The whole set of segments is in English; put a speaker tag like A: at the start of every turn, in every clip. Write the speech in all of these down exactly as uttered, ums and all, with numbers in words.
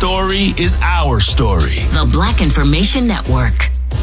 A: story is our story.
B: The Black Information Network.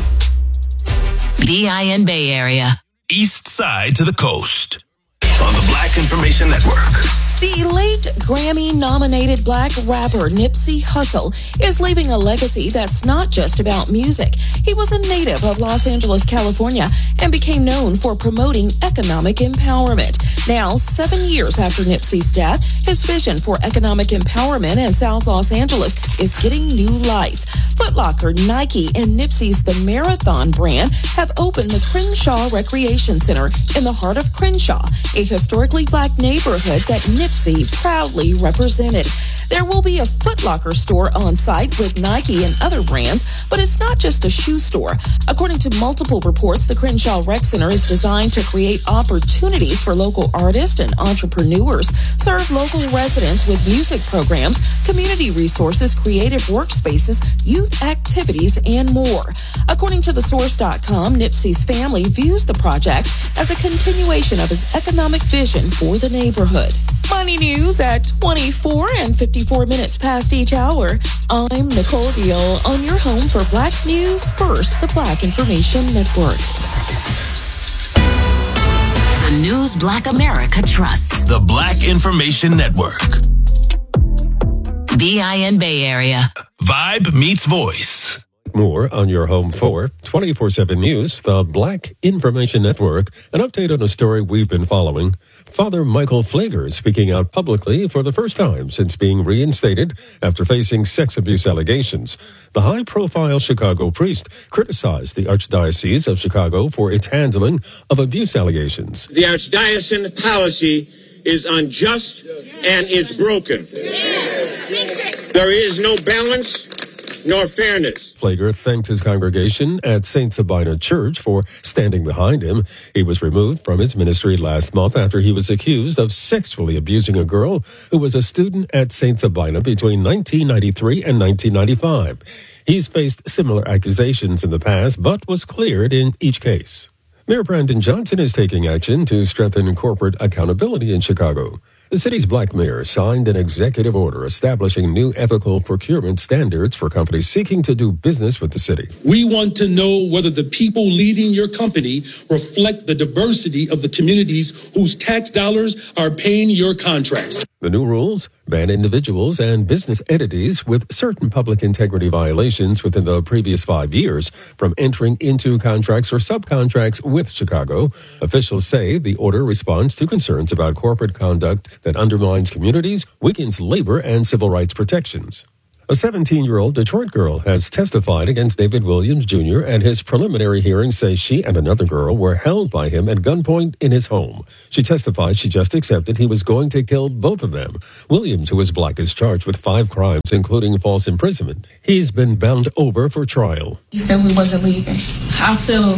B: B I N Bay Area.
A: East side to the coast. On the Black Information Network.
C: The late Grammy-nominated black rapper Nipsey Hussle is leaving a legacy that's not just about music. He was a native of Los Angeles, California, and became known for promoting economic empowerment. Now, seven years after Nipsey's death, his vision for economic empowerment in South Los Angeles is getting new life. Foot Locker, Nike, and Nipsey's The Marathon brand have opened the Crenshaw Recreation Center in the heart of Crenshaw, a historically black neighborhood that Nipsey proudly represented. There will be a Foot Locker store on site with Nike and other brands, but it's not just a shoe store. According to multiple reports, the Crenshaw Rec Center is designed to create opportunities for local artists and entrepreneurs, serve local residents with music programs, community resources, creative workspaces, youth activities, and more. According to the source dot com, Nipsey's family views the project as a continuation of his economic vision for the neighborhood. Money news at twenty-four and fifty-four minutes past each hour. I'm Nicole Deal on your home for Black News First, the Black Information Network.
B: The news Black America trusts.
A: The Black Information Network.
B: B I N Bay Area.
A: Vibe meets voice.
D: More on your home for twenty-four seven News, the Black Information Network. An update on a story we've been following. Father Michael Pfleger speaking out publicly for the first time since being reinstated after facing sex abuse allegations. The high-profile Chicago priest criticized the Archdiocese of Chicago for its handling of abuse allegations.
E: The Archdiocesan policy is unjust and it's broken. There is no balance nor fairness.
D: Pfleger thanked his congregation at Saint Sabina Church for standing behind him. He was removed from his ministry last month after he was accused of sexually abusing a girl who was a student at Saint Sabina between nineteen ninety-three and nineteen ninety-five. He's faced similar accusations in the past, but was cleared in each case. Mayor Brandon Johnson is taking action to strengthen corporate accountability in Chicago. The city's black mayor signed an executive order establishing new ethical procurement standards for companies seeking to do business with the city.
F: We want to know whether the people leading your company reflect the diversity of the communities whose tax dollars are paying your contracts.
D: The new rules ban individuals and business entities with certain public integrity violations within the previous five years from entering into contracts or subcontracts with Chicago. Officials say the order responds to concerns about corporate conduct that undermines communities, weakens labor and civil rights protections. A seventeen-year-old Detroit girl has testified against David Williams Junior at his preliminary hearing, says she and another girl were held by him at gunpoint in his home. She testified she just accepted he was going to kill both of them. Williams, who is black, is charged with five crimes, including false imprisonment. He's been bound over for trial.
G: He said we wasn't leaving. I feel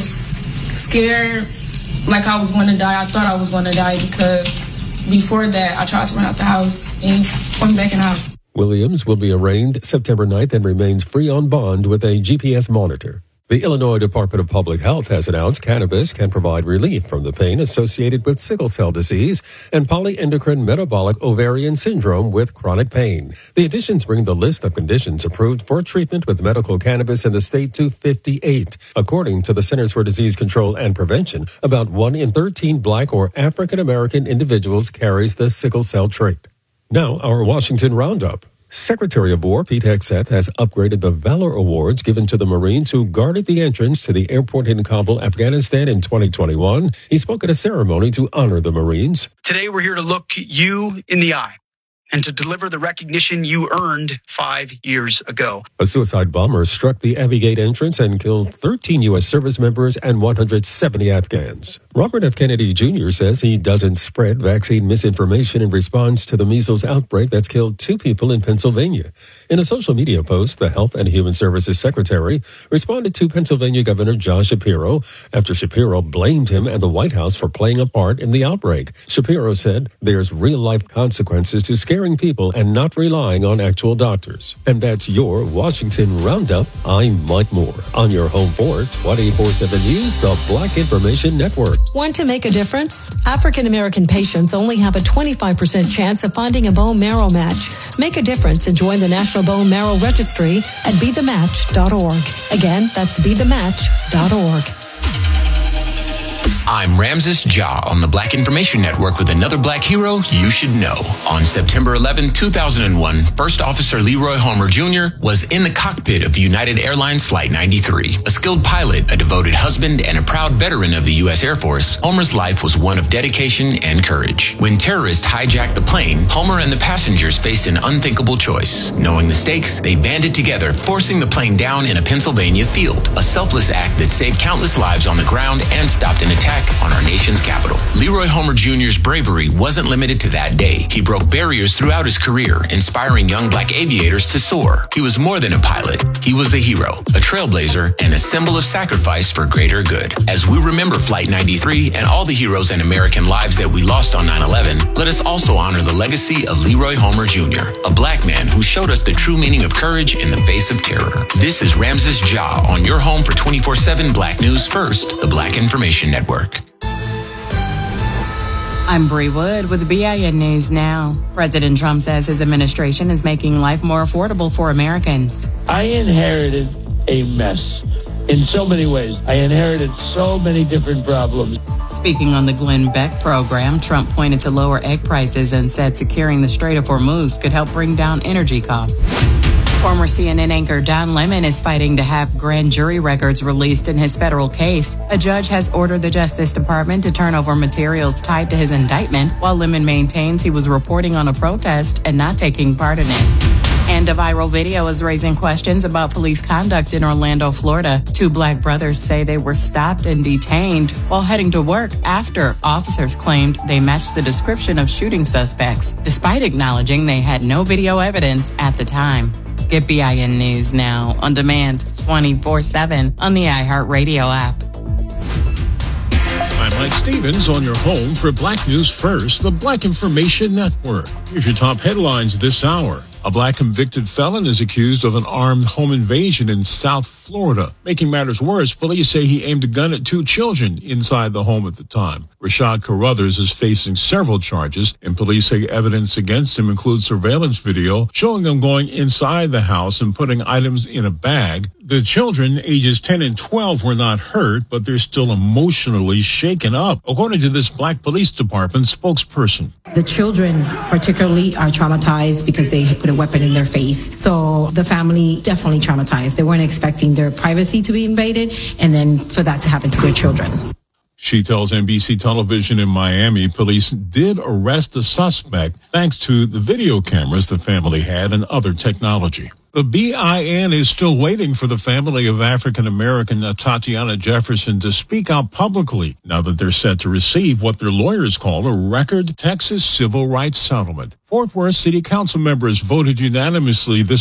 G: scared, like I was going to die. I thought I was going to die because before that, I tried to run out the house and put me back in the house.
D: Williams will be arraigned September ninth and remains free on bond with a G P S monitor. The Illinois Department of Public Health has announced cannabis can provide relief from the pain associated with sickle cell disease and polyendocrine metabolic ovarian syndrome with chronic pain. The additions bring the list of conditions approved for treatment with medical cannabis in the state to fifty-eight. According to the Centers for Disease Control and Prevention, about one in thirteen black or African American individuals carries the sickle cell trait. Now, our Washington Roundup. Secretary of War Pete Hegseth has upgraded the Valor Awards given to the Marines who guarded the entrance to the airport in Kabul, Afghanistan in twenty twenty-one. He spoke at a ceremony to honor the Marines.
H: Today, we're here to look you in the eye and to deliver the recognition you earned five years ago.
D: A suicide bomber struck the Abbey Gate entrance and killed thirteen U S service members and one hundred seventy Afghans. Robert F. Kennedy Junior says he doesn't spread vaccine misinformation in response to the measles outbreak that's killed two people in Pennsylvania. In a social media post, the Health and Human Services Secretary responded to Pennsylvania Governor Josh Shapiro after Shapiro blamed him and the White House for playing a part in the outbreak. Shapiro said there's real-life consequences to scare caring people and not relying on actual doctors. And that's your Washington Roundup. I'm Mike Moore on your home for twenty-four seven News, the Black Information Network.
I: Want to make a difference? African American patients only have a twenty-five percent chance of finding a bone marrow match. Make a difference and join the National Bone Marrow Registry at be the match dot org. Again, that's be the match dot org.
J: I'm Ramses Ja on the Black Information Network with another black hero you should know. On September eleventh, two thousand one, First Officer Leroy Homer Junior was in the cockpit of United Airlines Flight ninety-three. A skilled pilot, a devoted husband, and a proud veteran of the U S Air Force, Homer's life was one of dedication and courage. When terrorists hijacked the plane, Homer and the passengers faced an unthinkable choice. Knowing the stakes, they banded together, forcing the plane down in a Pennsylvania field. A selfless act that saved countless lives on the ground and stopped an attack on our nation's capital. Leroy Homer Junior's bravery wasn't limited to that day. He broke barriers throughout his career, inspiring young black aviators to soar. He was more than a pilot. He was a hero, a trailblazer, and a symbol of sacrifice for greater good. As we remember Flight ninety-three and all the heroes and American lives that we lost on nine eleven, let us also honor the legacy of Leroy Homer Junior, a black man who showed us the true meaning of courage in the face of terror. This is Ramses Ja on your home for twenty-four seven Black News First, the Black Information Network.
K: I'm Bree Wood with B I N News Now. President Trump says his administration is making life more affordable for Americans.
L: I inherited a mess in so many ways. I inherited so many different problems.
K: Speaking on the Glenn Beck program, Trump pointed to lower egg prices and said securing the Strait of Hormuz could help bring down energy costs. Former C N N anchor Don Lemon is fighting to have grand jury records released in his federal case. A judge has ordered the Justice Department to turn over materials tied to his indictment, while Lemon maintains he was reporting on a protest and not taking part in it. And a viral video is raising questions about police conduct in Orlando, Florida. Two black brothers say they were stopped and detained while heading to work after officers claimed they matched the description of shooting suspects, despite acknowledging they had no video evidence at the time. Get B I N News Now on demand twenty-four seven on the iHeartRadio app.
M: I'm Mike Stevens on your home for Black News First, the Black Information Network. Here's your top headlines this hour. A black convicted felon is accused of an armed home invasion in South Florida. Making matters worse, police say he aimed a gun at two children inside the home at the time. Rashad Carruthers is facing several charges, and police say evidence against him includes surveillance video showing him going inside the house and putting items in a bag. The children, ages ten and twelve, were not hurt, but they're still emotionally shaken up, according to this Black Police Department spokesperson.
N: The children particularly are traumatized because they put a weapon in their face. So the family definitely traumatized. They weren't expecting their privacy to be invaded and then for that to happen to their children.
M: She tells N B C Television in Miami police did arrest the suspect thanks to the video cameras the family had and other technology. The B I N is still waiting for the family of African-American Tatiana Jefferson to speak out publicly now that they're set to receive what their lawyers call a record Texas civil rights settlement. Fort Worth City Council members voted unanimously this